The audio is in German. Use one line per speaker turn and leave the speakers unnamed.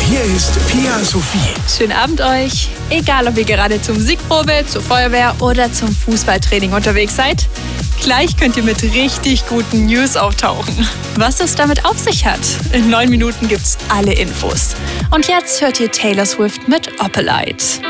Hier ist Pia Sophie.
Schönen Abend euch. Egal, ob ihr gerade zur Musikprobe, zur Feuerwehr oder zum Fußballtraining unterwegs seid, gleich könnt ihr mit richtig guten News auftauchen. Was es damit auf sich hat? In 9 Minuten gibt's alle Infos. Und jetzt hört ihr Taylor Swift mit Opalite.